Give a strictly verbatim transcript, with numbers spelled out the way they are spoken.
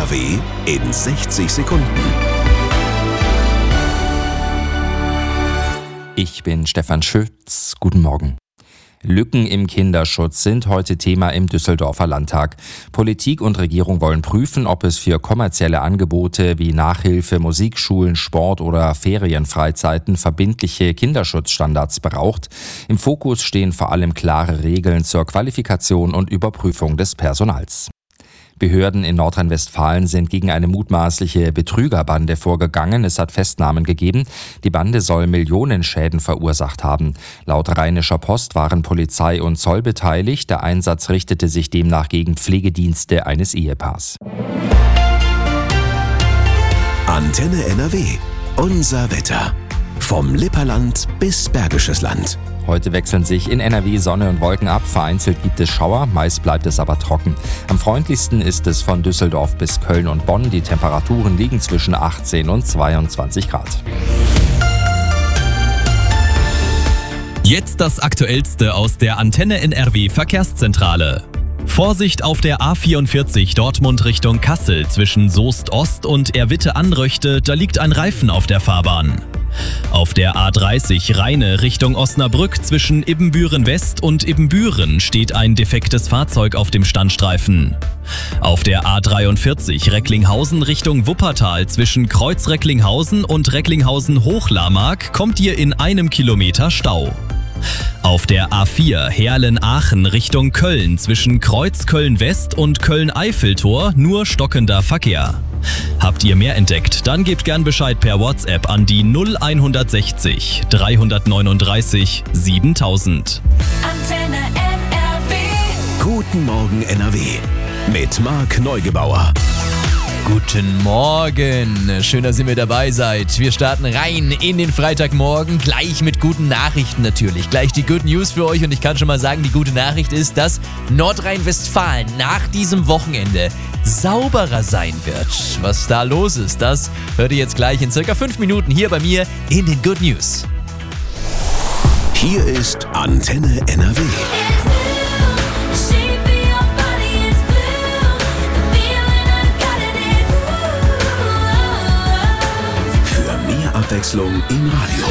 N R W in sechzig Sekunden. Ich bin Stefan Schütz. Guten Morgen. Lücken im Kinderschutz sind heute Thema im Düsseldorfer Landtag. Politik und Regierung wollen prüfen, ob es für kommerzielle Angebote wie Nachhilfe, Musikschulen, Sport oder Ferienfreizeiten verbindliche Kinderschutzstandards braucht. Im Fokus stehen vor allem klare Regeln zur Qualifikation und Überprüfung des Personals. Behörden in Nordrhein-Westfalen sind gegen eine mutmaßliche Betrügerbande vorgegangen. Es hat Festnahmen gegeben. Die Bande soll Millionenschäden verursacht haben. Laut Rheinischer Post waren Polizei und Zoll beteiligt. Der Einsatz richtete sich demnach gegen Pflegedienste eines Ehepaars. Antenne N R W. Unser Wetter. Vom Lipperland bis Bergisches Land. Heute wechseln sich in N R W Sonne und Wolken ab. Vereinzelt gibt es Schauer, meist bleibt es aber trocken. Am freundlichsten ist es von Düsseldorf bis Köln und Bonn. Die Temperaturen liegen zwischen achtzehn und zweiundzwanzig Grad. Jetzt das Aktuellste aus der Antenne N R W Verkehrszentrale. Vorsicht auf der A vierundvierzig Dortmund Richtung Kassel zwischen Soest Ost und Erwitte-Anröchte, da liegt ein Reifen auf der Fahrbahn. Auf der A dreißig Rheine Richtung Osnabrück zwischen Ibbenbüren West und Ibbenbüren steht ein defektes Fahrzeug auf dem Standstreifen. Auf der A dreiundvierzig Recklinghausen Richtung Wuppertal zwischen Kreuz Recklinghausen und Recklinghausen Hochlarmark kommt ihr in einem Kilometer Stau. Auf der A vier Heerlen-Aachen Richtung Köln zwischen Kreuz Köln-West und Köln-Eiffeltor nur stockender Verkehr. Habt ihr mehr entdeckt? Dann gebt gern Bescheid per WhatsApp an die null sechs eins drei neun drei siebentausend. Antenne N R W. Guten Morgen N R W mit Marc Neugebauer. Guten Morgen, schön, dass ihr mit dabei seid. Wir starten rein in den Freitagmorgen, gleich mit guten Nachrichten natürlich. Gleich die Good News für euch und ich kann schon mal sagen, die gute Nachricht ist, dass Nordrhein-Westfalen nach diesem Wochenende sauberer sein wird. Was da los ist, das hört ihr jetzt gleich in circa fünf Minuten hier bei mir in den Good News. Hier ist Antenne N R W. Abwechslung im Radio.